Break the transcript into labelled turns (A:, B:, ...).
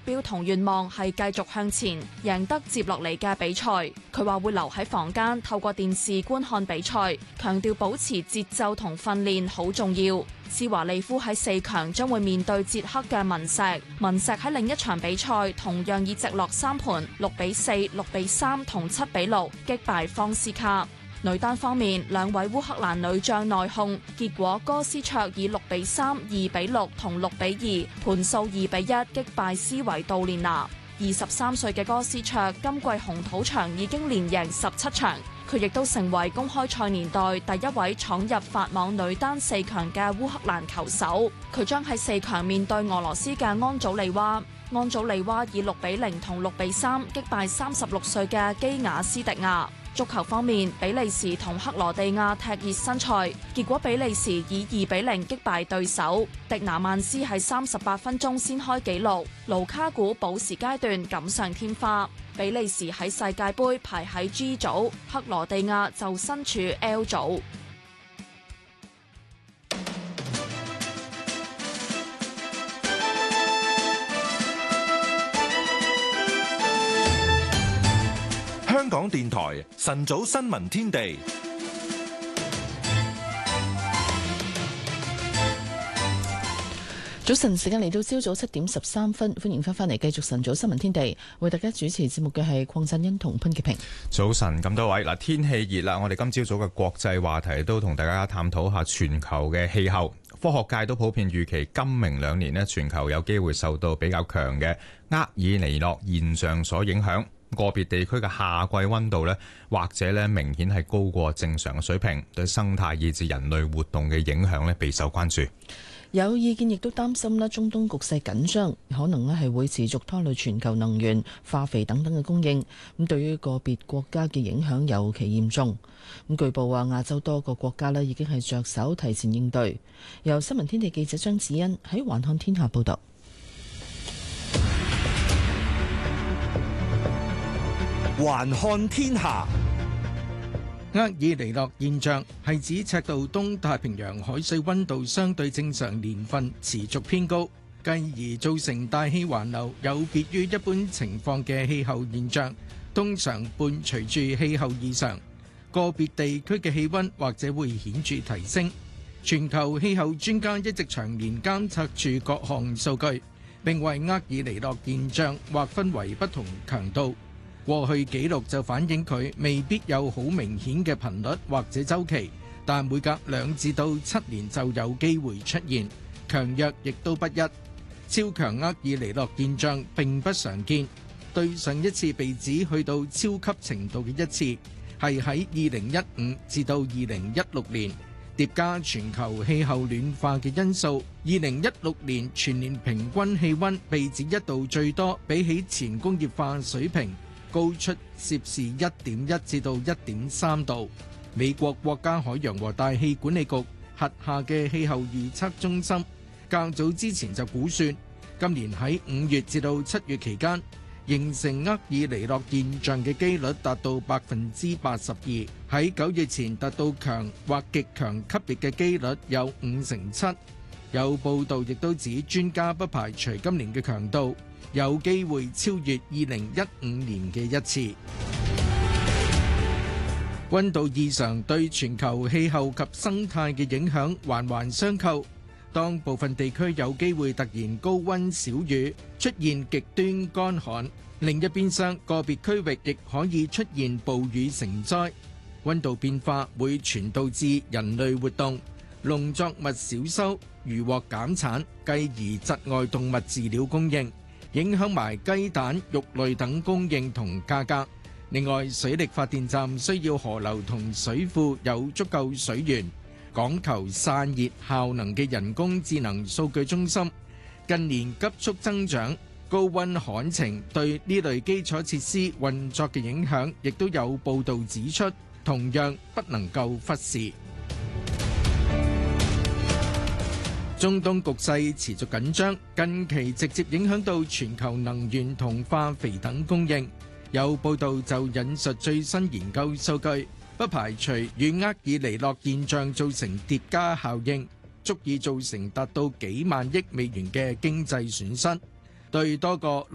A: 標同願望係繼續向前，贏得接落嚟嘅比賽。佢話會留喺房間，透過電視觀看比賽，強調保持節奏同訓練好重要。施華利夫喺4強將會面對捷克嘅文石，文石喺另一場比賽同樣以直落3盤6-4、6-3同7-6擊敗方斯卡。女單方面，兩位烏克蘭女將內訌，結果哥斯卓以6-3、2-6同6-2盤數2-1擊敗斯維杜連娜。23歲嘅哥斯卓今季紅土場已經連贏17場，佢亦都成為公開賽年代第一位闖入法網女單4強嘅烏克蘭球手。佢將喺4強面對俄羅斯嘅安祖利娃。安祖利娃以6-0同6-3擊敗36歲嘅基雅斯迪亞。足球方面，比利時同克羅地亞踢熱身賽，結果比利時以2-0擊敗對手。迪拿曼斯喺38分鐘先開紀錄，盧卡古補時階段錦上添花。比利時喺世界盃排喺 G 組，克羅地亞就身處 L 組。
B: 香港電台晨早新聞天地，
C: 早晨時間嚟到朝早7點13分，歡迎翻嚟繼續晨早新聞天地，為大家主持節目嘅係鄺振欣同潘潔平。
D: 早晨咁多位，嗱，天氣熱啦，我哋今朝早嘅國際話題都同大家探討下全球嘅氣候。科學界都普遍預期今明2年全球有機會受到比較強嘅厄爾尼諾現象所影響。個別地區嘅夏季溫度或者明顯係高過正常嘅水平，對生態以至人類活動嘅影響備受關注。
C: 有意見亦都擔心中東局勢緊張，可能係會持續拖累全球能源、化肥等等嘅供應。咁對於個別國家嘅影響尤其嚴重。咁據報話亞洲多個國家已經係着手提前應對。由新聞天地記者張子欣喺環看天下報道。
E: 環看天下，厄爾尼諾現象係指赤道東太平洋海水溫度相對正常年份持續偏高，繼而造成大氣環流有別於一般情況嘅氣候現象，通常伴隨住氣候異常，個別地區嘅氣溫或者會顯著提升。全球氣候專家一直長年監測住各項數據，並為厄爾尼諾現象劃分為不同強度。過去記錄就反映佢未必有好明顯嘅頻率或者週期，但每隔2至7年就有機會出現，強弱亦都不一。超強厄爾尼諾現象並不常見，對上一次被指去到超級程度嘅一次，係喺2015至2016年，疊加全球氣候暖化嘅因素。2016年全年平均氣溫被指一度最多，比起前工業化水平高出攝氏1.1至1.3度。美國國家海洋和大氣管理局轄下嘅氣候預測中心較早之前就估算，今年喺5月至7月期間形成厄爾尼諾現象嘅機率達到82%，喺9月前達到強或極強級別嘅機率有57%。有報道亦都指，專家不排除今年嘅強度有機會超越2015年嘅一次。溫度異常對全球氣候及生態嘅影響環環相扣。當部分地區有機會突然高溫少雨，出現極端乾旱，另一邊廂個別區域亦可以出現暴雨成災。溫度變化會傳導至人類活動，農作物少收，漁獲減產，繼而窒礙動物飼料供應，影響埋雞蛋、肉類等供應同價格。另外，水力發電站需要河流同水庫有足夠水源。講求散熱效能嘅人工智能數據中心近年急速增長，高溫旱情對呢類基礎設施運作嘅影響，亦都有報導指出，同樣不能夠忽視。中東局勢持續緊張，近期直接影響到全球能源同化肥等供應。有報道就引述最新研究數據，不排除與厄爾尼諾現象造成疊加效應，足以造成達到幾萬億美元嘅經濟損失，對多個